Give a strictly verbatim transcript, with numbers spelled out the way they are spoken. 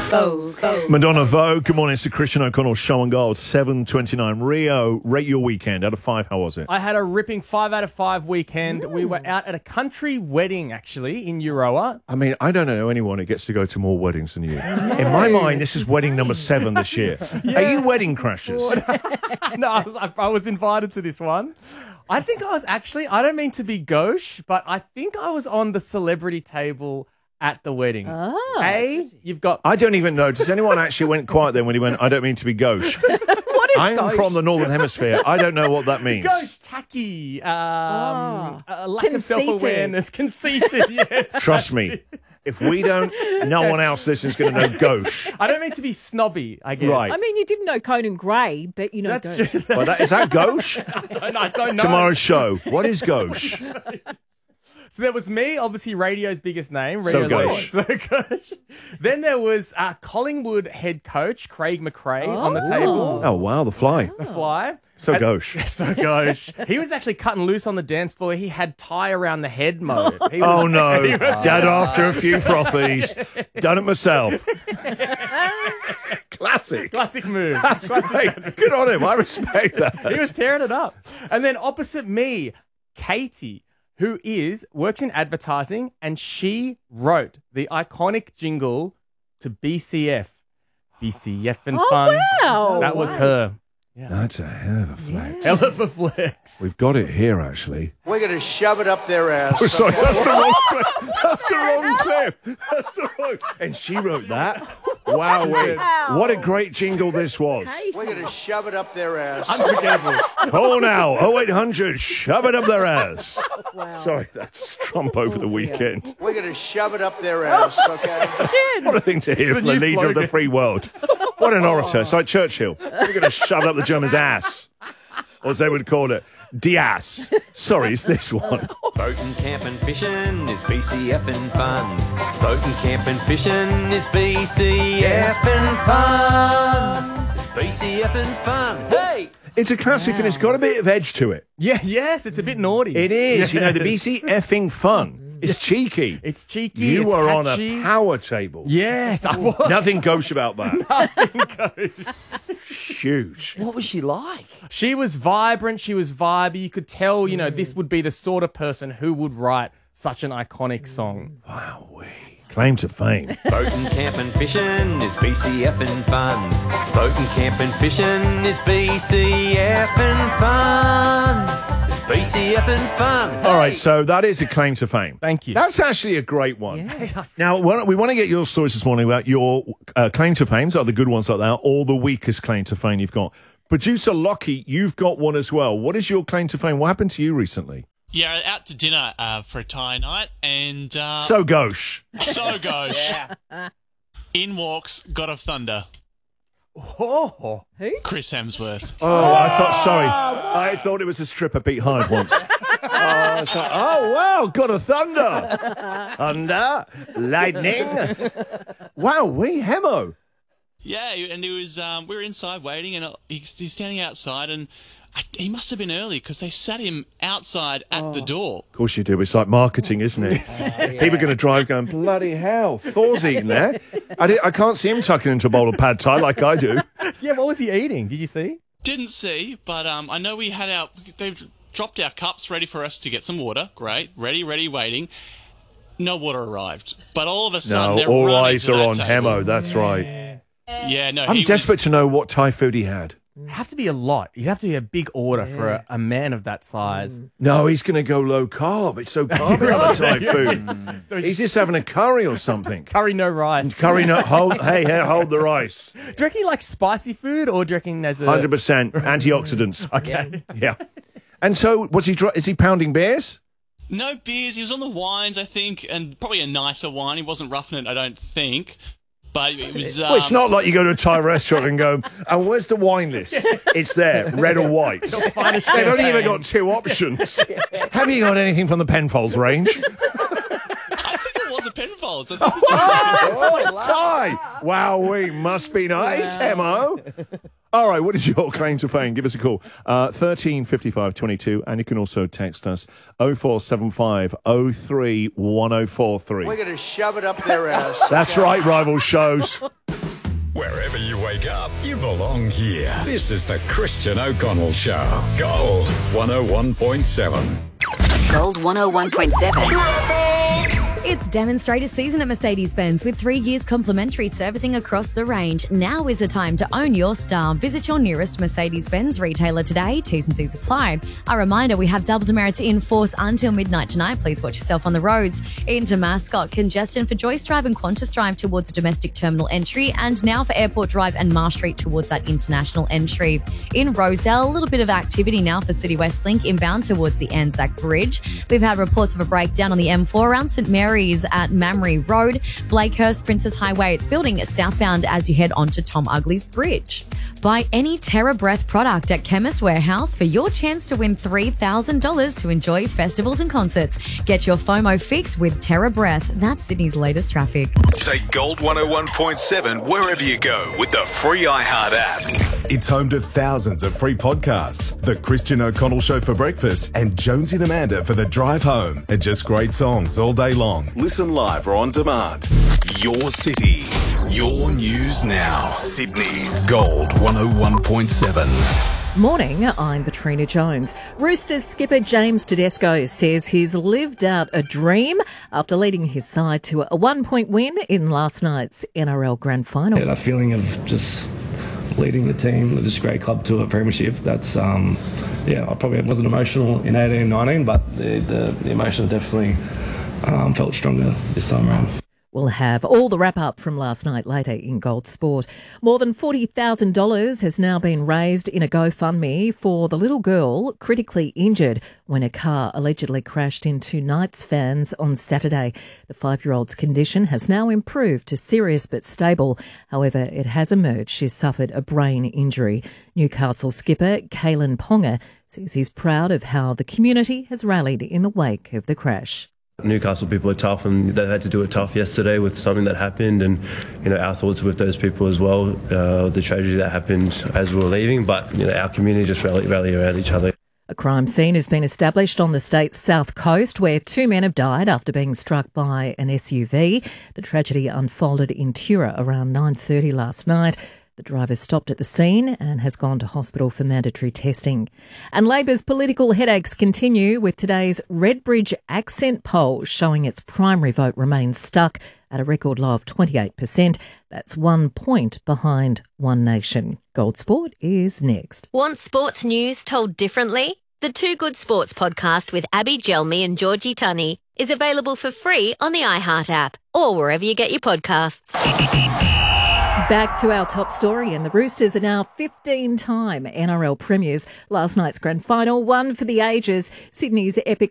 Vogue. Vogue. Madonna Vogue. Good morning. It's the Christian O'Connell Show on Gold. seven twenty-nine. Rio, rate your weekend out of five. How was it? I had a ripping five out of five weekend. Mm. We were out at a country wedding, actually, in Euroa. I mean, I don't know anyone who gets to go to more weddings than you. In my mind, this is wedding number seven this year. Yeah. Are you wedding crashers? No, I was, I, I was invited to this one. I think I was actually, I don't mean to be gauche, but I think I was on the celebrity table at the wedding. Oh. A, you've got... I don't even know. Does anyone actually went quiet then when he went, I don't mean to be gauche? What is I'm gauche? from the Northern Hemisphere. I don't know what that means. Gauche, tacky, um, oh. a lack Conceited. of self-awareness, conceited, yes. Trust me. If we don't, no one else listening is going to know gauche. I don't mean to be snobby, I guess. Right. I mean, you didn't know Conan Gray, but you know That's gauche. true. Well, that, is that gauche? I don't, I don't know. Tomorrow's show. What is gauche? So there was me, obviously radio's biggest name. So Radio gauche. So gauche. Then there was uh, Collingwood head coach Craig McRae on the table. Oh, wow, the fly. The fly. So And- gauche. So gauche. He was actually cutting loose on the dance floor. He had tie around the head mode. He Oh, was- no. he was- Dad after a few frothies. Done it myself. Classic. Classic move. That's Classic great. Good on him. I respect that. He was tearing it up. And then opposite me, Katie, who is works in advertising, and she wrote the iconic jingle to B C F. B C F and Oh, fun. wow. That was Wow. her. That's a hell of a flex. Hell of a flex. We've got it here, actually. We're going to shove it up their ass. Oh, sorry, that's the wrong clip. That's the wrong clip. That's the wrong. And she wrote that. Wow, wait. What a great jingle this was. We're going to shove it up their ass. Unforgettable. Call now, oh eight hundred, shove it up their ass. Wow. Sorry, that's Trump over the weekend. We're going to shove it up their ass, okay? What a thing to hear the from the new leader of the slogan. free world. What an orator. It's like Churchill. We're going to shove it up the German's ass. Or as they would call it, Diaz. Sorry, it's this one. Boating, camping, fishing is B C F and fun. Boating, camping, fishing is B C F and fun. It's B C F and fun. Hey! It's a classic and it's got a bit of edge to it. Yeah, yes, it's a bit naughty. It is. You know, the B Yes. C effing fun. It's cheeky. It's cheeky. You it's are on catchy. a power table. Yes, I was. Nothing gauche about that. Nothing goes. Huge. What was she like? She was vibrant. She was vibey. You could tell, you know, this would be the sort of person who would write such an iconic song. Wow, we claim to fame. Boating, camping, fishing is B C F and fun. Boating, camping, fishing is B C F and fun. It's B C F and fun. Hey! All right, so that is a claim to fame. Thank you. That's actually a great one. Now, why don't- we want to get your stories this morning about your uh, claim to fame, so the good ones like that, or the weakest claim to fame you've got. Producer Lockie, you've got one as well. What is your claim to fame? What happened to you recently? Yeah, out to dinner uh, for a Thai night, and uh, So gauche. so goes. In walks God of Thunder, Oh, Chris Hemsworth. Oh, I thought, sorry. I thought it was a stripper Pete Hyde once. oh, so, oh, wow, God of Thunder. Thunder, lightning. Wow, we hemo. Yeah, and he was. Um, we were inside waiting, and he's, he's standing outside, and I, he must have been early because they sat him outside at the door. Of course you do. It's like marketing, isn't it? People are going to drive going, bloody hell, Thor's eating there. I, di- I can't see him tucking into a bowl of pad thai like I do. yeah. What was he eating? Did you see? Didn't see, but um, I know we had our. They dropped our cups ready for us to get some water. Great, ready, ready, waiting. No water arrived, but all of a sudden No, they're all running eyes to are that on table. Hemo, that's right. Yeah, no, I'm he desperate Was, to know what Thai food he had. It'd have to be a lot. You'd have to be a big order for a, a man of that size. No, he's going to go low carb. It's so carby on the Thai food. So He's just having a curry or something. curry, no rice. Curry nut, hold, hey, hey, hold the rice. Do you reckon he likes spicy food, or do you reckon there's a one hundred percent antioxidants. Okay. Yeah. And so, was he, dr- is he pounding beers? No beers. He was on the wines, I think, and probably a nicer wine. He wasn't roughing it, I don't think. But it was. Um, Well, it's not like you go to a Thai restaurant and go, oh, where's the wine list? It's there, red or white. They've only even got two options. Have you got anything from the Penfolds range? I think it was a Penfolds. I think it's Oh, Thai! Wow, we must be nice, Hemo. All right, what is your claim to fame? Give us a call. Uh, thirteen fifty-five twenty-two, and you can also text us oh four seven five oh three one oh four three. We're going to shove it up their ass. That's right, rival shows. Wherever you wake up, you belong here. This is the Christian O'Connell Show. Gold one oh one point seven. Gold one oh one point seven. It's demonstrator season at Mercedes-Benz with three years complimentary servicing across the range. Now is the time to own your style. Visit your nearest Mercedes-Benz retailer today. T's and C's apply. A reminder, we have double demerits in force until midnight tonight. Please watch yourself on the roads. Into Mascot, congestion for Joyce Drive and Qantas Drive towards domestic terminal entry, and now for Airport Drive and Marsh Street towards that international entry. In Roselle, a little bit of activity now for City West Link inbound towards the Anzac Bridge. We've had reports of a breakdown on the M four around St Mary's at Mamre Road. Blakehurst Princess Highway, it's building southbound as you head onto Tom Ugley's Bridge. Buy any Terra Breath product at Chemist Warehouse for your chance to win three thousand dollars to enjoy festivals and concerts. Get your FOMO fix with Terra Breath. That's Sydney's latest traffic. Take Gold one oh one point seven wherever you go with the free iHeart app. It's home to thousands of free podcasts. The Christian O'Connell Show for breakfast and Jonesy and Amanda for the drive home. And just great songs all day long. Listen live or on demand. Your city. Your news now. Sydney's Gold one oh one point seven. Morning, I'm Katrina Jones. Roosters skipper James Tedesco says he's lived out a dream after leading his side to a one-point win in last night's N R L Grand Final. Yeah, that feeling of just leading the team of this great club to a premiership, that's, um, yeah, I probably wasn't emotional in eighteen nineteen, but the, the, the emotion definitely um, felt stronger this time around. We'll have all the wrap-up from last night later in Gold Sport. More than forty thousand dollars has now been raised in a GoFundMe for the little girl critically injured when a car allegedly crashed into Knights fans on Saturday. The five-year-old's condition has now improved to serious but stable. However, it has emerged she's suffered a brain injury. Newcastle skipper Kalen Ponga says he's proud of how the community has rallied in the wake of the crash. Newcastle people are tough, and they had to do it tough yesterday with something that happened, and you know our thoughts with those people as well. Uh, the tragedy that happened as we were leaving, but you know our community just rally, rally around each other. A crime scene has been established on the state's south coast where two men have died after being struck by an S U V. The tragedy unfolded in Tura around nine thirty last night. The driver stopped at the scene and has gone to hospital for mandatory testing. And Labor's political headaches continue with today's Redbridge accent poll showing its primary vote remains stuck at a record low of twenty-eight percent. That's one point behind One Nation. Gold Sport is next. Want sports news told differently? The Two Good Sports podcast with Abby Gelmi and Georgie Tunney is available for free on the iHeart app or wherever you get your podcasts. Back to our top story, and the Roosters are now fifteen-time N R L premiers. Last night's grand final, one for the ages. Sydney's epic